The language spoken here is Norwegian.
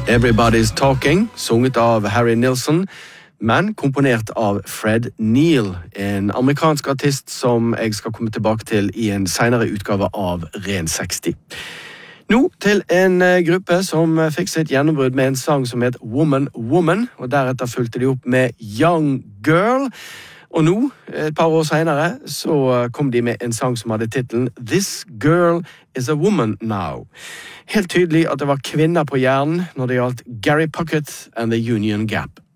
Everybody's Talking, sunget av Harry Nilsson, men komponert av Fred Neil, en amerikansk artist som jeg skal komme tilbake til i en senere utgave av Ren 60. Nå til en gruppe som fikk sitt gjennombrudd med en sang som het Woman, Woman, og deretter fulgte de opp med Young Girl. Og nå, et par år senere, så kom de med en sang som hadde titlen This Girl is a Woman Now. Helt tydelig at det var kvinner på hjernen når det gjaldt Gary Puckett and the Union Gap.